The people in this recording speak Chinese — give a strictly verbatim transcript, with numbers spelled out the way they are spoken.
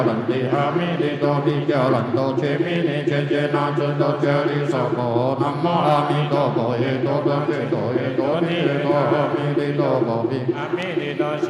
兰地阿弥地多地教兰多切弥尼切切那尊多切利娑婆南无阿弥陀佛耶多多耶多耶多尼耶多阿弥地多佛比阿弥地多。